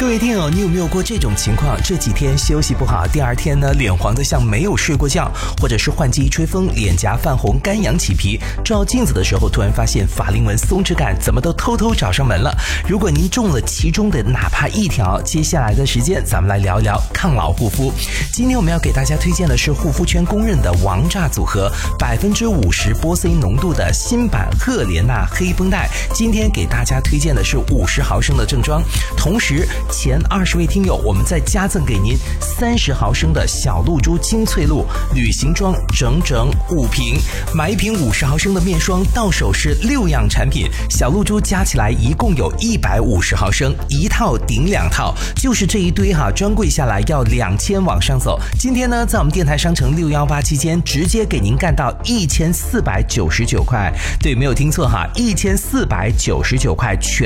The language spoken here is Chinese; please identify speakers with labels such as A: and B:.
A: 各位听友，你有没有过这种情况？这几天休息不好，第二天呢，脸黄得像没有睡过觉，或者是换季一吹风，脸颊泛红，干痒起皮，照镜子的时候突然发现法令纹松弛感怎么都偷偷找上门了。如果您中了其中的哪怕一条，接下来的时间咱们来聊一聊抗老护肤。今天我们要给大家推荐的是护肤圈公认的王炸组合，50%玻色因浓度的新版赫莲娜黑绷带。今天给大家推荐的是50毫升的正装，同时前20位听友我们再加赠给您30毫升的小露珠精粹露旅行装，整整5瓶。买一瓶50毫升的面霜，到手是6样产品，小露珠加起来一共有150毫升，一套顶2套，就是这一堆哈，专柜下来要2000往上走。今天呢，在我们电台商城618期间，直接给您干到1499块。对，没有听错哈，1499块全